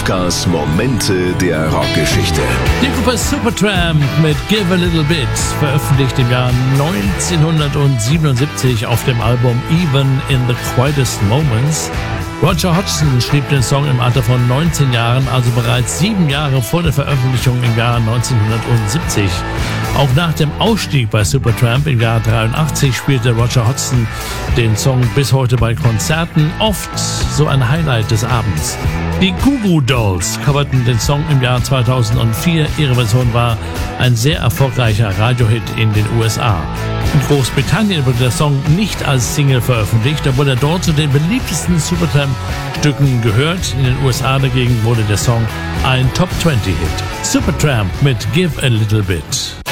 Oscars Momente der Rockgeschichte. Die Gruppe Supertramp mit Give a Little Bit, veröffentlicht im Jahr 1977 auf dem Album Even in the Quietest Moments. Roger Hodgson schrieb den Song im Alter von 19 Jahren, also bereits 7 Jahre vor der Veröffentlichung im Jahr 1970. Auch nach dem Ausstieg bei Supertramp im Jahr 83 spielte Roger Hodgson den Song bis heute bei Konzerten, oft so ein Highlight des Abends. Die Goo Goo Dolls coverten den Song im Jahr 2004. Ihre Version war ein sehr erfolgreicher Radiohit in den USA. In Großbritannien wurde der Song nicht als Single veröffentlicht, obwohl er dort zu den beliebtesten Supertramp-Stücken gehört. In den USA dagegen wurde der Song ein Top-20-Hit. Supertramp mit Give a Little Bit.